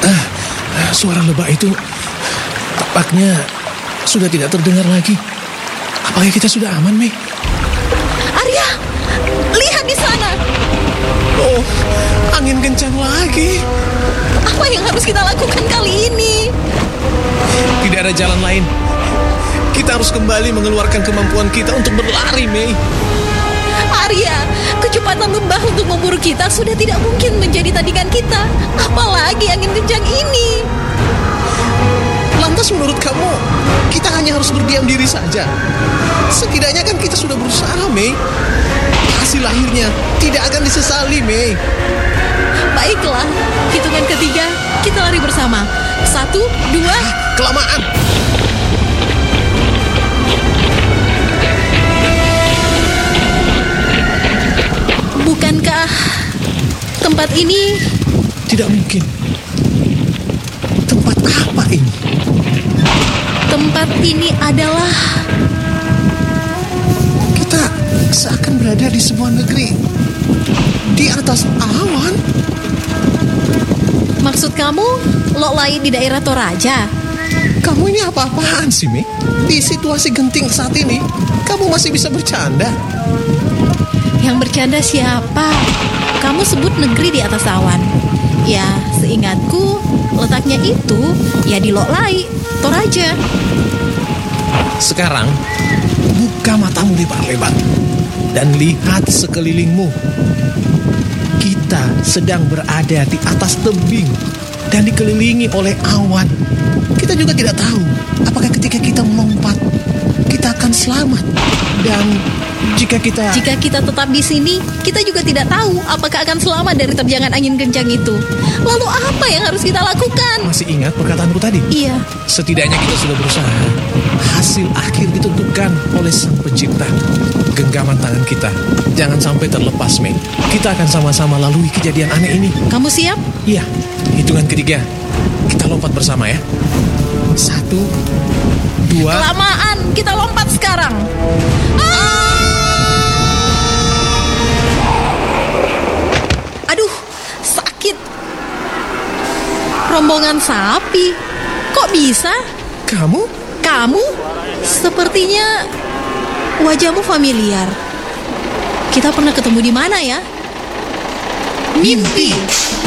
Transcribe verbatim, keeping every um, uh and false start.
Ah, suara lebah itu tampaknya sudah tidak terdengar lagi. Apakah kita sudah aman, Mei? Arya, lihat di sana. Oh, angin kencang lagi. Apa yang harus kita lakukan kali ini? Tidak ada jalan lain. Kita harus kembali mengeluarkan kemampuan kita untuk berlari, Mei. Arya, kecepatan lebah untuk memburu kita sudah tidak mungkin menjadi tandingan kita. Apalagi angin kencang ini. Lantas menurut kamu, kita hanya harus berdiam diri saja? Setidaknya kan kita sudah berusaha, Mei. Hasil akhirnya tidak akan disesali, Mei. Baiklah, hitungan ketiga, kita lari bersama. Satu, dua. Kelamaan. Bukankah tempat ini... Tidak mungkin. Tempat apa ini? Tempat ini adalah... Kita seakan berada di sebuah negeri di atas awan. Maksud kamu, Lok Lai di daerah Toraja? Kamu ini apa-apaan sih, Mi? Di situasi genting saat ini, kamu masih bisa bercanda? Yang bercanda siapa? Kamu sebut negeri di atas awan. Ya, seingatku, letaknya itu ya di Lok Lai, Toraja. Sekarang, buka matamu lebar-lebar dan lihat sekelilingmu. Kita sedang berada di atas tebing dan dikelilingi oleh awan. Kita juga tidak tahu apakah ketika kita melompat kita akan selamat. Dan jika kita Jika kita tetap di sini, kita juga tidak tahu apakah akan selamat dari terjangan angin kencang itu. Lalu apa yang harus kita lakukan? masih ingat perkataanku tadi? Iya, Setidaknya kita sudah berusaha. Hasil akhir ditentukan oleh Sang Pencipta. Genggaman tangan kita jangan sampai terlepas, Mei. Kita akan sama-sama lalui kejadian aneh ini. kamu siap? Iya, hitungan ketiga. Kita lompat bersama ya. Satu, dua. Kelamaan, kita lompat sekarang. Ah! Aduh, sakit. Rombongan sapi. Kok bisa? Kamu? Kamu? Sepertinya wajahmu familiar. Kita pernah ketemu di mana ya? Mimpi.